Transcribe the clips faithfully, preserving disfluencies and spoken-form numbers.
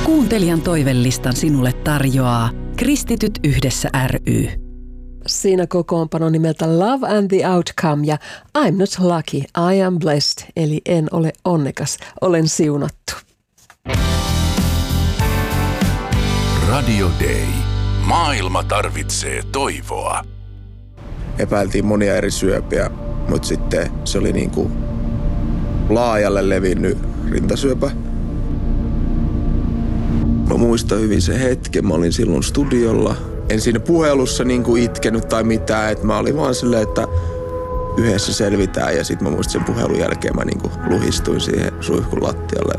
Kuuntelijan toivelistan sinulle tarjoaa Kristityt yhdessä ry. Siinä kokoonpano nimeltä Love and the Outcome ja I'm not lucky, I am blessed, eli en ole onnekas, olen siunattu. Radio Day. Maailma tarvitsee toivoa. Epäiltiin monia eri syöpiä, mutta sitten se oli niin kuin laajalle levinnyt rintasyöpä. Mä muistan hyvin se hetken, mä olin silloin studiolla. En siinä puhelussa niin kuin itkenyt tai mitään, että mä olin vaan silleen, että yhdessä selvitään. Ja sitten mä muistan sen puhelun jälkeen mä niin kuin luhistuin siihen suihkun lattialle.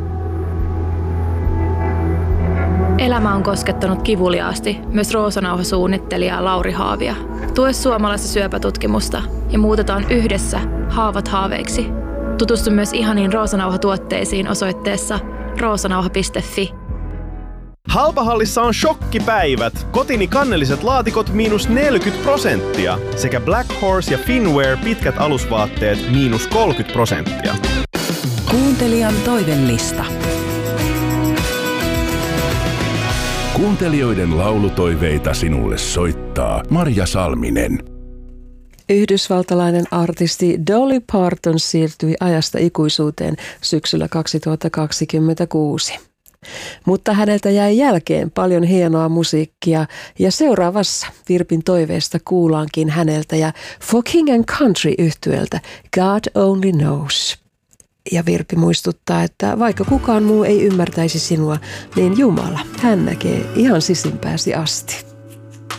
Elämä on koskettanut kivuliaasti myös Roosanauha-suunnittelija Lauri Haavia. Tue suomalaista syöpätutkimusta ja muutetaan yhdessä haavat haaveiksi. Tutustu myös ihaniin Roosanauha-tuotteisiin osoitteessa roosanauha piste fi. Halpahallissa on shokkipäivät. Kotini kannelliset laatikot miinus neljäkymmentä prosenttia sekä Black Horse ja Finwear pitkät alusvaatteet miinus kolmekymmentä prosenttia. Kuuntelijan toivelista. Kuuntelijoiden laulutoiveita sinulle soittaa Marja Salminen. Yhdysvaltalainen artisti Dolly Parton siirtyi ajasta ikuisuuteen syksyllä kaksituhattakaksikymmentäkuusi. Mutta häneltä jäi jälkeen paljon hienoa musiikkia ja seuraavassa Virpin toiveesta kuullaankin häneltä ja For King and Country -yhtyeeltä God Only Knows. Ja Virpi muistuttaa, että vaikka kukaan muu ei ymmärtäisi sinua, niin Jumala, hän näkee ihan sisimpääsi asti.